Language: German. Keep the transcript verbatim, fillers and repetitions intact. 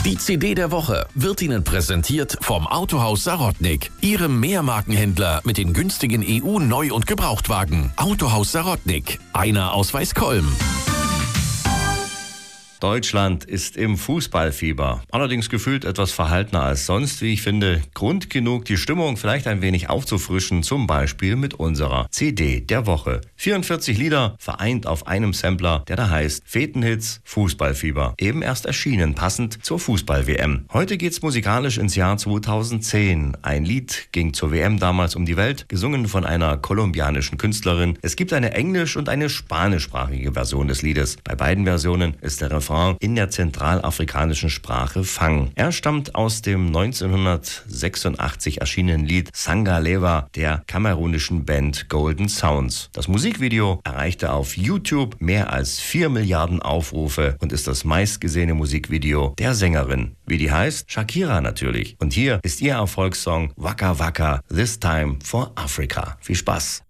Die C D der Woche wird Ihnen präsentiert vom Autohaus Sarotnik, Ihrem Mehrmarkenhändler mit den günstigen E U-Neu- und Gebrauchtwagen. Autohaus Sarotnik, einer aus Weißkolm. Deutschland ist im Fußballfieber. Allerdings gefühlt etwas verhaltener als sonst, wie ich finde. Grund genug, die Stimmung vielleicht ein wenig aufzufrischen, zum Beispiel mit unserer C D der Woche. vierundvierzig Lieder, vereint auf einem Sampler, der da heißt Fetenhits Fußballfieber. Eben erst erschienen, passend zur Fußball-W M. Heute geht's musikalisch ins Jahr zweitausendzehn. Ein Lied ging zur W M damals um die Welt, gesungen von einer kolumbianischen Künstlerin. Es gibt eine englisch- und eine spanischsprachige Version des Liedes. Bei beiden Versionen ist der Refrain in der zentralafrikanischen Sprache Fang. Er stammt aus dem neunzehnhundertsechsundachtzig erschienenen Lied Sangaleva der kamerunischen Band Golden Sounds. Das Musikvideo erreichte auf YouTube mehr als vier Milliarden Aufrufe und ist das meistgesehene Musikvideo der Sängerin. Wie die heißt? Shakira natürlich. Und hier ist ihr Erfolgssong Waka Waka, This Time for Africa. Viel Spaß!